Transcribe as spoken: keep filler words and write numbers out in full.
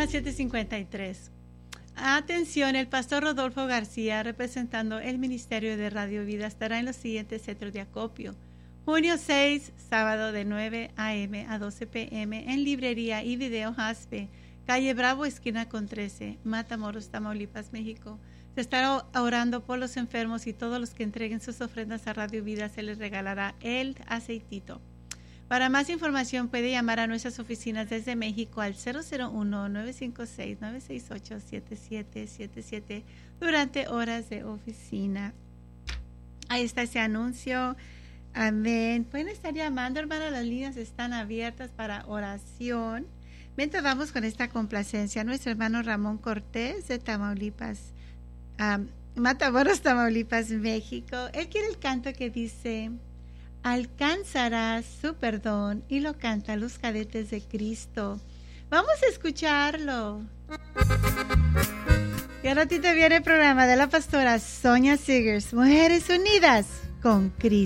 las siete cincuenta y tres. Atención, el pastor Rodolfo García, representando el Ministerio de Radio Vida, estará en los siguientes centros de acopio. Junio seis, sábado de nueve a eme a doce pe eme en Librería y Video Jaspe, calle Bravo, esquina con trece, Matamoros, Tamaulipas, México. Se estará orando por los enfermos y todos los que entreguen sus ofrendas a Radio Vida se les regalará el aceitito. Para más información puede llamar a nuestras oficinas desde México al cero cero uno, nueve cinco seis, nueve seis ocho, siete siete siete siete durante horas de oficina. Ahí está ese anuncio. Amén. Pueden estar llamando, hermana, las líneas están abiertas para oración. Mientras vamos con esta complacencia, nuestro hermano Ramón Cortés de Tamaulipas, um, Matamoros, Tamaulipas, México. Él quiere el canto que dice: alcanzarás su perdón, y lo canta Los Cadetes de Cristo. Vamos a escucharlo. Y a ratito viene el programa de la pastora Sonia Seegers, Mujeres Unidas con Cristo.